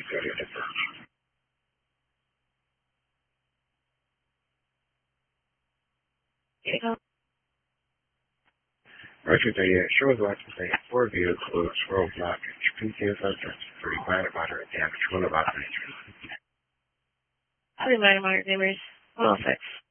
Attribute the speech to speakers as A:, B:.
A: ready to approach. Roger, the show is about to say 4 vehicles roadblock. GPS address 35 moderate damage. Will about nature.
B: Hi, moderate neighbors. 106.